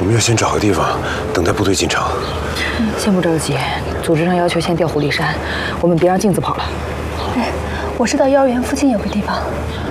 们要先找个地方等待部队进城。 先不着急，组织上要求先调虎离山，我们别让镜子跑了。 哎，我知道幼儿园附近有个地方，